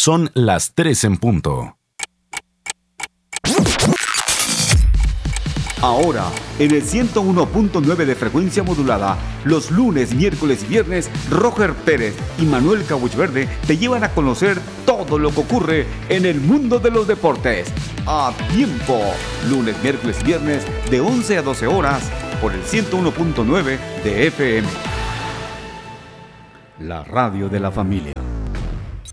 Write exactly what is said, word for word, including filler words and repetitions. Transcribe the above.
Son las tres en punto. Ahora, en el ciento uno punto nueve de frecuencia modulada, los lunes, miércoles y viernes, Roger Pérez y Manuel Cabuchverde te llevan a conocer todo lo que ocurre en el mundo de los deportes. A tiempo, lunes, miércoles y viernes, de once a doce horas, por el ciento uno punto nueve de F M. La radio de la familia.